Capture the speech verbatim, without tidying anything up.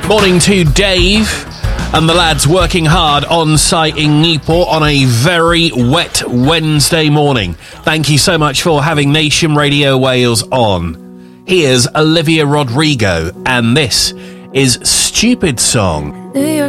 Morning to Dave and the lads working hard on site in Newport on a very wet Wednesday morning. Thank you so much for having Nation Radio Wales on. Here's Olivia Rodrigo, and this is Stupid Song.